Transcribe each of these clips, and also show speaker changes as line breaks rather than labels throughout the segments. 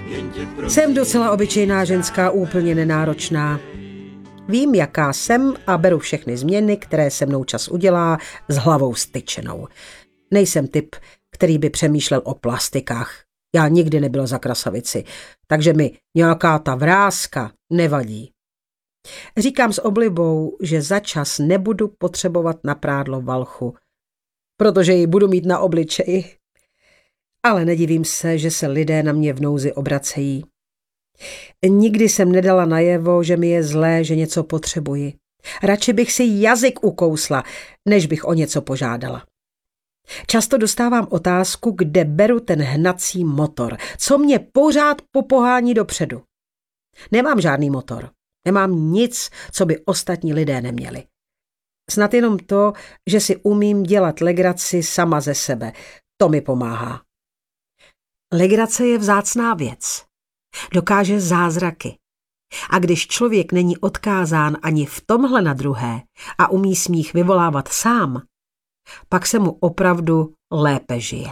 Jsem docela obyčejná ženská, úplně nenáročná. Vím, jaká jsem a beru všechny změny, které se mnou čas udělá, s hlavou styčenou. Nejsem typ, který by přemýšlel o plastikách. Já nikdy nebyl za krasavici, takže mi nějaká ta vráska nevadí. Říkám s oblibou, že za čas nebudu potřebovat na prádlo valchu, protože ji budu mít na obličeji. Ale nedivím se, že se lidé na mě v nouzi obracejí. Nikdy jsem nedala najevo, že mi je zlé, že něco potřebuji. Radši bych si jazyk ukousla, než bych o něco požádala. Často dostávám otázku, kde beru ten hnací motor, co mě pořád popohání dopředu. Nemám žádný motor, nemám nic, co by ostatní lidé neměli. Snad jenom to, že si umím dělat legraci sama ze sebe, to mi pomáhá. Legrace je vzácná věc. Dokáže zázraky. A když člověk není odkázán ani v tomhle na druhé a umí smích vyvolávat sám, pak se mu opravdu lépe žije.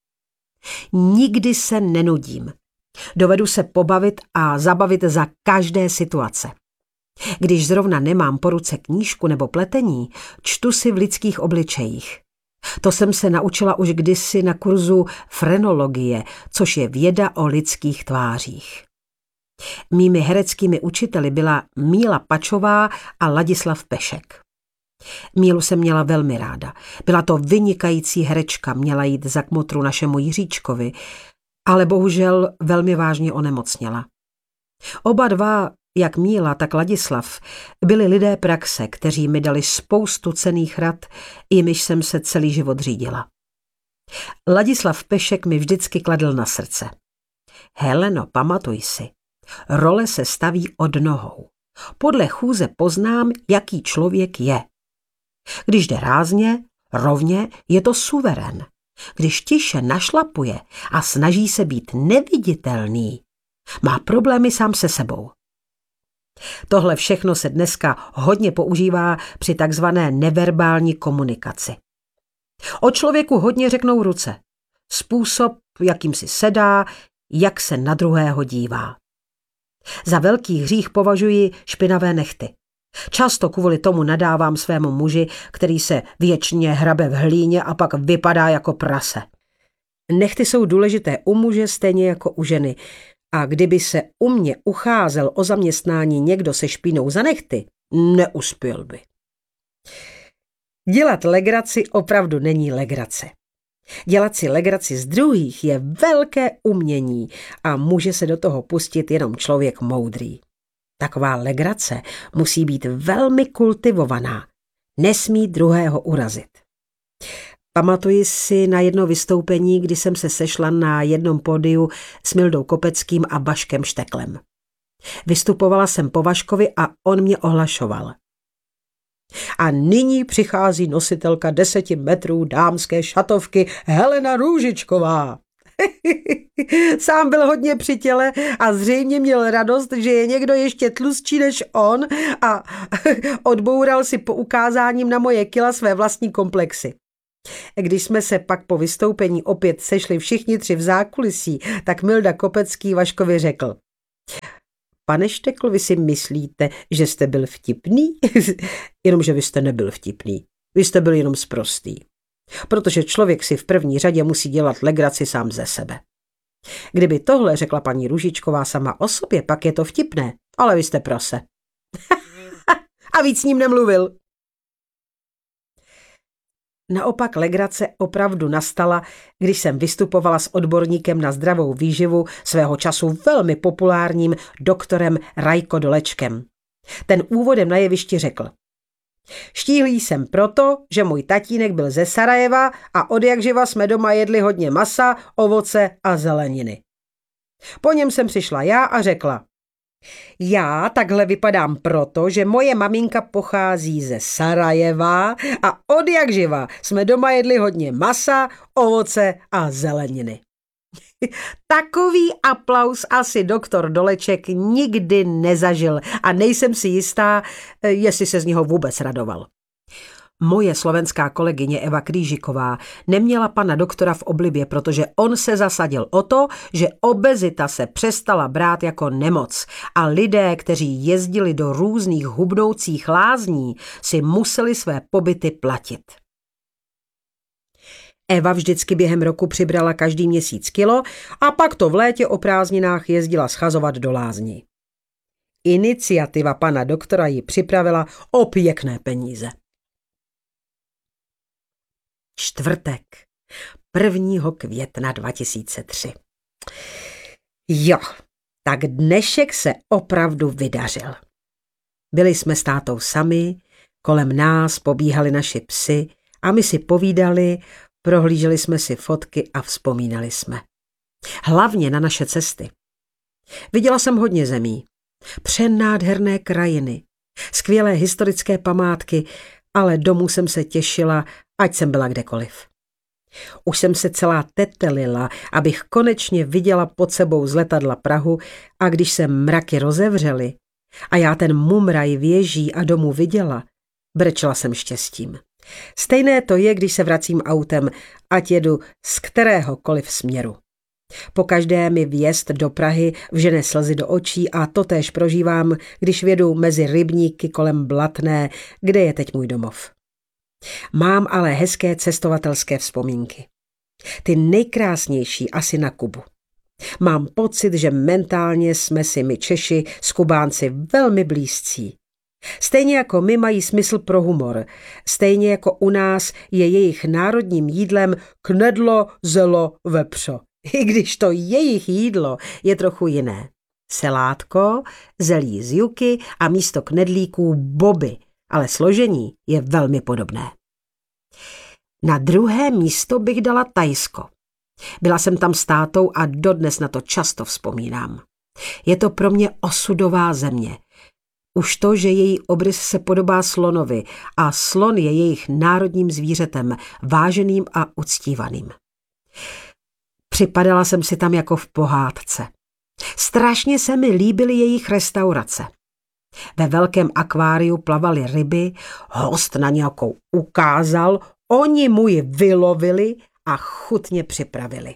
Nikdy se nenudím. Dovedu se pobavit a zabavit za každé situace. Když zrovna nemám po ruce knížku nebo pletení, čtu si v lidských obličejích. To jsem se naučila už kdysi na kurzu frenologie, což je věda o lidských tvářích. Mými hereckými učiteli byla Míla Pačová a Ladislav Pešek. Mílu jsem měla velmi ráda. Byla to vynikající herečka, měla jít za kmotru našemu Jiříčkovi, ale bohužel velmi vážně onemocněla. Oba dva, jak Míla, tak Ladislav, byli lidé praxe, kteří mi dali spoustu cenných rad, jimiž jsem se celý život řídila. Ladislav Pešek mi vždycky kladl na srdce. Heleno, pamatuj si, role se staví od nohou. Podle chůze poznám, jaký člověk je. Když jde rázně, rovně, je to suverén. Když tiše našlapuje a snaží se být neviditelný, má problémy sám se sebou. Tohle všechno se dneska hodně používá při takzvané neverbální komunikaci. O člověku hodně řeknou ruce. Způsob, jakým si sedá, jak se na druhého dívá. Za velký hřích považuji špinavé nehty. Často kvůli tomu nadávám svému muži, který se věčně hrabe v hlíně a pak vypadá jako prase. Nehty jsou důležité u muže stejně jako u ženy. A kdyby se u mě ucházel o zaměstnání někdo se špínou za nehty, neuspěl by. Dělat legraci opravdu není legrace. Dělat si legraci z druhých je velké umění a může se do toho pustit jenom člověk moudrý. Taková legrace musí být velmi kultivovaná. Nesmí druhého urazit. Pamatuji si na jedno vystoupení, kdy jsem se sešla na jednom pódiu s Mildou Kopeckým a Vaškem Šteklem. Vystupovala jsem po Vaškovi a on mě ohlašoval. A nyní přichází nositelka 10 metrů dámské šatovky Helena Růžičková. Sám byl hodně při těle a zřejmě měl radost, že je někdo ještě tlustší než on a odboural si po ukázáním na moje kila své vlastní komplexy. Když jsme se pak po vystoupení opět sešli všichni 3 v zákulisí, tak Milda Kopecký Vaškovi řekl: Pane Štekl, vy si myslíte, že jste byl vtipný? Jenomže vy jste nebyl vtipný. Vy jste byl jenom sprostý. Protože člověk si v první řadě musí dělat legraci sám ze sebe. Kdyby tohle řekla paní Růžičková sama o sobě, pak je to vtipné, ale vy jste prase. A víc s ním nemluvil. Naopak legrace opravdu nastala, když jsem vystupovala s odborníkem na zdravou výživu, svého času velmi populárním doktorem Rajko Dolečkem. Ten úvodem na jevišti řekl: Štíhlý jsem proto, že můj tatínek byl ze Sarajeva a odjakživa jsme doma jedli hodně masa, ovoce a zeleniny. Po něm jsem přišla já a řekla: Já takhle vypadám proto, že moje maminka pochází ze Sarajeva a odjakživa jsme doma jedli hodně masa, ovoce a zeleniny. Takový aplaus asi doktor Doleček nikdy nezažil a nejsem si jistá, jestli se z něho vůbec radoval. Moje slovenská kolegyně Eva Křížiková neměla pana doktora v oblibě, protože on se zasadil o to, že obezita se přestala brát jako nemoc a lidé, kteří jezdili do různých hubnoucích lázní, si museli své pobyty platit. Eva vždycky během roku přibrala každý měsíc kilo a pak to v létě o prázdninách jezdila schazovat do lázní. Iniciativa pana doktora ji připravila o pěkné peníze. Čtvrtek, 1. května 2003. Jo, tak dnešek se opravdu vydařil. Byli jsme s tátou sami, kolem nás pobíhali naši psi a my si povídali, prohlíželi jsme si fotky a vzpomínali jsme. Hlavně na naše cesty. Viděla jsem hodně zemí, přenádherné krajiny, skvělé historické památky, ale domů jsem se těšila, ať jsem byla kdekoliv. Už jsem se celá tetelila, abych konečně viděla pod sebou z letadla Prahu a když se mraky rozevřely a já ten mumraj věží a domů viděla, brečela jsem štěstím. Stejné to je, když se vracím autem, ať jedu z kteréhokoliv směru. Pokaždé mi vjezd do Prahy vžene slzy do očí a totéž prožívám, když vědu mezi rybníky kolem Blatné, kde je teď můj domov. Mám ale hezké cestovatelské vzpomínky. Ty nejkrásnější asi na Kubu. Mám pocit, že mentálně jsme si my Češi s Kubánci velmi blízcí. Stejně jako my mají smysl pro humor, stejně jako u nás je jejich národním jídlem knedlo, zelo, vepřo. I když to jejich jídlo je trochu jiné. Selátko, zelí z juky a místo knedlíků boby, ale složení je velmi podobné. Na druhé místo bych dala Thajsko. Byla jsem tam s tátou a dodnes na to často vzpomínám. Je to pro mě osudová země. Už to, že její obrys se podobá slonovi a slon je jejich národním zvířetem, váženým a uctívaným. Připadala jsem si tam jako v pohádce. Strašně se mi líbily jejich restaurace. Ve velkém akváriu plavaly ryby, host na nějakou ukázal, oni mu ji vylovili a chutně připravili.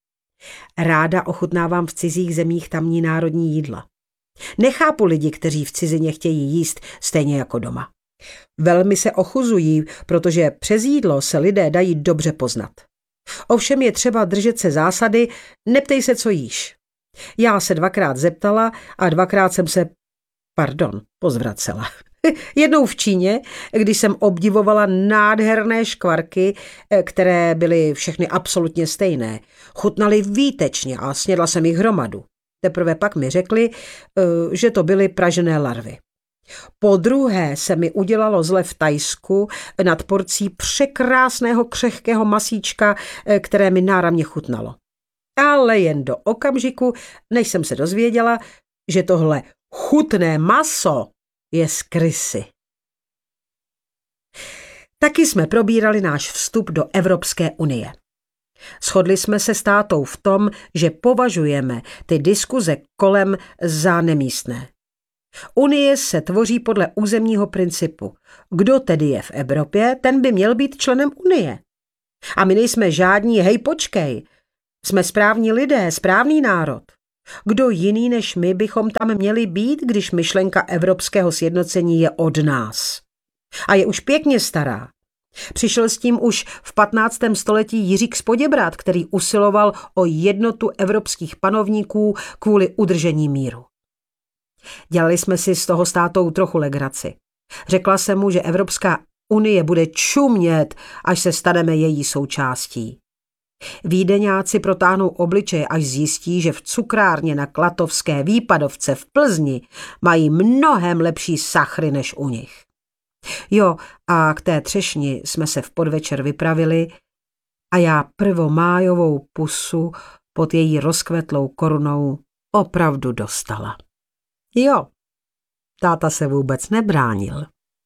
Ráda ochutnávám v cizích zemích tamní národní jídla. Nechápu lidi, kteří v cizině chtějí jíst stejně jako doma. Velmi se ochuzují, protože přes jídlo se lidé dají dobře poznat. Ovšem je třeba držet se zásady, neptej se, co jíš. Já se 2krát zeptala a 2krát jsem se, pozvracela. Jednou v Číně, když jsem obdivovala nádherné škvarky, které byly všechny absolutně stejné. Chutnaly výtečně a snědla jsem jich hromadu. Teprve pak mi řekli, že to byly pražené larvy. Po druhé se mi udělalo zle v Thajsku nad porcí překrásného křehkého masíčka, které mi náramně chutnalo. Ale jen do okamžiku, než jsem se dozvěděla, že tohle chutné maso je z krysy. Taky jsme probírali náš vstup do Evropské unie. Shodli jsme se s tátou v tom, že považujeme ty diskuze kolem za nemístné. Unie se tvoří podle územního principu. Kdo tedy je v Evropě, ten by měl být členem Unie. A my nejsme žádní hej počkej. Jsme správní lidé, správný národ. Kdo jiný než my bychom tam měli být, když myšlenka evropského sjednocení je od nás? A je už pěkně stará. Přišel s tím už v 15. století Jiřík z Poděbrad, který usiloval o jednotu evropských panovníků kvůli udržení míru. Dělali jsme si z toho s tátou trochu legraci. Řekla jsem mu, že Evropská unie bude čumět, až se staneme její součástí. Vídeňáci protáhnou obličeje, až zjistí, že v cukrárně na Klatovské Výpadovce v Plzni mají mnohem lepší sachry než u nich. Jo, a k té třešni jsme se v podvečer vypravili a já prvomájovou pusu pod její rozkvetlou korunou opravdu dostala. Jo, táta se vůbec nebránil.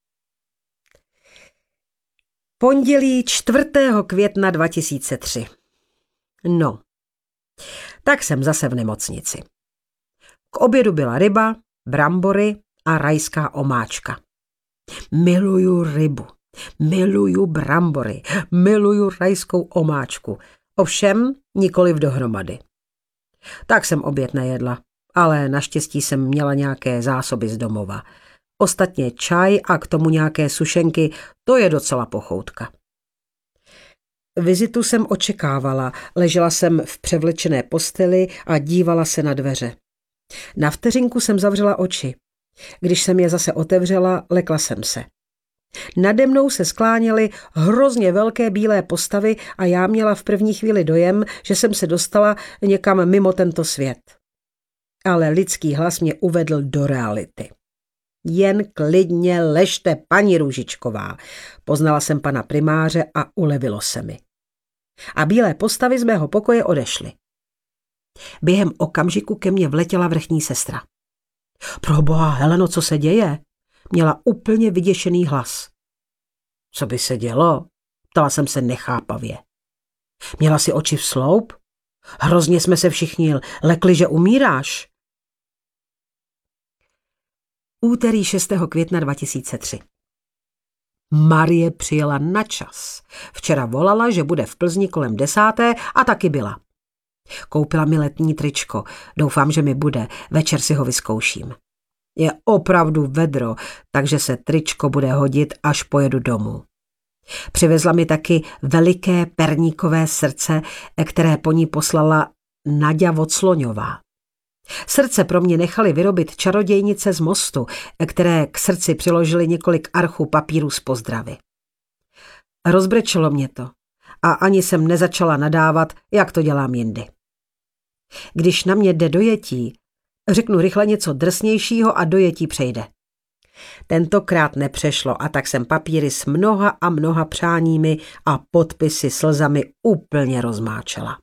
Pondělí 4. května 2003. No, tak jsem zase v nemocnici. K obědu byla ryba, brambory a rajská omáčka. Miluju rybu Miluju brambory, miluju rajskou omáčku, ovšem nikoliv dohromady. Tak jsem oběd nejedla, ale naštěstí jsem měla nějaké zásoby z domova. Ostatně čaj a k tomu nějaké sušenky, to je docela pochoutka. Vizitu jsem očekávala, ležela jsem v převlečené posteli a dívala se na dveře. Na vteřinku jsem zavřela oči. Když jsem je zase otevřela, lekla jsem se. Nade mnou se skláněly hrozně velké bílé postavy a já měla v první chvíli dojem, že jsem se dostala někam mimo tento svět. Ale lidský hlas mě uvedl do reality. Jen klidně ležte, paní Růžičková. Poznala jsem pana primáře a ulevilo se mi. A bílé postavy z mého pokoje odešly. Během okamžiku ke mně vletěla vrchní sestra. Proboha, Heleno, co se děje? Měla úplně vyděšený hlas. Co by se dělo? Ptala jsem se nechápavě. Měla si oči v sloup? Hrozně jsme se všichni lekli, že umíráš. Úterý 6. května 2003. Marie přijela na čas. Včera volala, že bude v Plzni kolem 10. a taky byla. Koupila mi letní tričko. Doufám, že mi bude. Večer si ho vyzkouším. Je opravdu vedro, takže se tričko bude hodit, až pojedu domů. Přivezla mi taky veliké perníkové srdce, které po ní poslala Naďa Vocloňová. Srdce pro mě nechali vyrobit čarodějnice z Mostu, které k srdci přiložili několik archů papíru z pozdravy. Rozbrečelo mě to a ani jsem nezačala nadávat, jak to dělám jindy. Když na mě jde dojetí, řeknu rychle něco drsnějšího a dojetí přejde. Tentokrát nepřešlo a tak jsem papíry s mnoha a mnoha přáními a podpisy slzami úplně rozmáčela.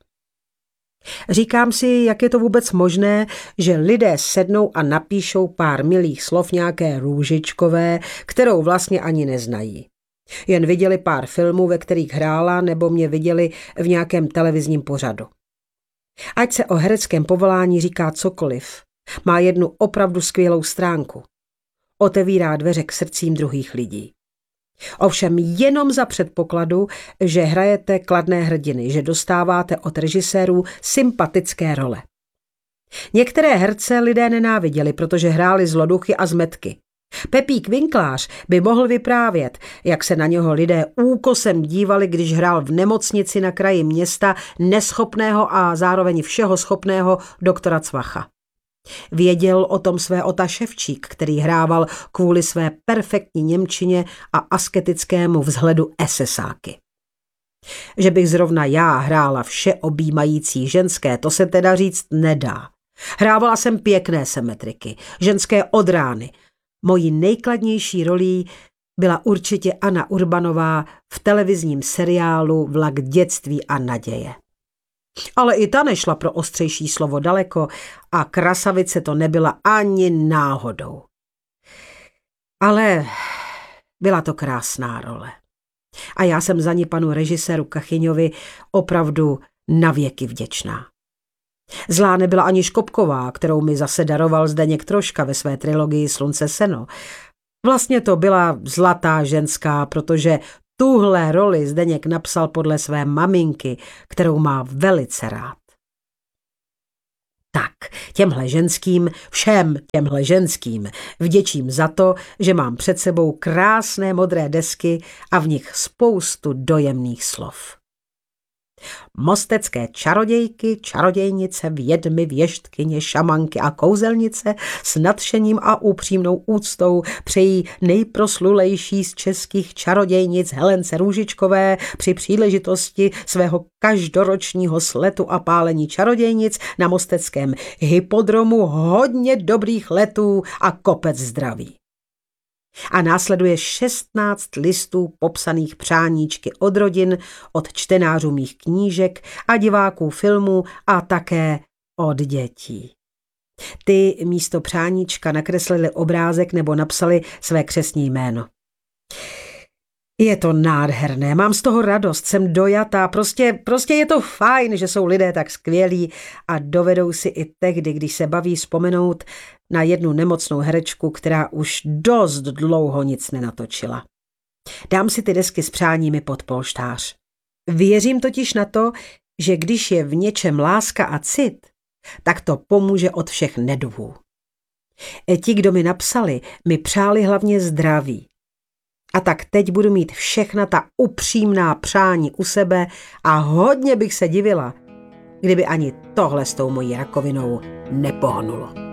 Říkám si, jak je to vůbec možné, že lidé sednou a napíšou pár milých slov nějaké Růžičkové, kterou vlastně ani neznají. Jen viděli pár filmů, ve kterých hrála, nebo mě viděli v nějakém televizním pořadu. Ať se o hereckém povolání říká cokoliv, má jednu opravdu skvělou stránku. Otevírá dveře k srdcím druhých lidí. Ovšem jenom za předpokladu, že hrajete kladné hrdiny, že dostáváte od režisérů sympatické role. Některé herce lidé nenáviděli, protože hráli zloduchy a zmetky. Pepík Vinklář by mohl vyprávět, jak se na něho lidé úkosem dívali, když hrál v nemocnici na kraji města neschopného a zároveň všeho schopného doktora Cvacha. Věděl o tom své Ota Ševčík, který hrával kvůli své perfektní němčině a asketickému vzhledu esesáky. Že bych zrovna já hrála všeobjímající ženské, to se teda říct nedá. Hrávala jsem pěkné symetriky, ženské od rány. Mojí nejkladnější rolí byla určitě Anna Urbanová v televizním seriálu Vlak dětství a naděje. Ale i ta nešla pro ostřejší slovo daleko a krasavice to nebyla ani náhodou. Ale byla to krásná role. A já jsem za ní panu režiséru Kachyňovi opravdu navěky vděčná. Zlá nebyla ani Škopková, kterou mi zase daroval Zdeněk Troška ve své trilogii Slunce seno. Vlastně to byla zlatá ženská, protože tuhle roli Zdeněk napsal podle své maminky, kterou má velice rád. Tak, všem těmhle ženským vděčím za to, že mám před sebou krásné modré desky a v nich spoustu dojemných slov. Mostecké čarodějky, čarodějnice, vědmy, věštkyně, šamanky a kouzelnice s nadšením a upřímnou úctou přejí nejproslulejší z českých čarodějnic Helence Růžičkové při příležitosti svého každoročního sletu a pálení čarodějnic na mosteckém hypodromu hodně dobrých letů a kopec zdraví. A následuje 16 listů popsaných přáníčky od rodin, od čtenářů mých knížek a diváků filmů a také od dětí. Ty místo přáníčka nakreslili obrázek nebo napsali své křestní jméno. Je to nádherné, mám z toho radost, jsem dojatá, prostě je to fajn, že jsou lidé tak skvělí a dovedou si i tehdy, když se baví vzpomenout na jednu nemocnou herečku, která už dost dlouho nic nenatočila. Dám si ty desky s přáními pod polštář. Věřím totiž na to, že když je v něčem láska a cit, tak to pomůže od všech neduhů. Ti, kdo mi napsali, mi přáli hlavně zdraví. A tak teď budu mít všechna ta upřímná přání u sebe a hodně bych se divila, kdyby ani tohle s tou mojí rakovinou nepohnulo.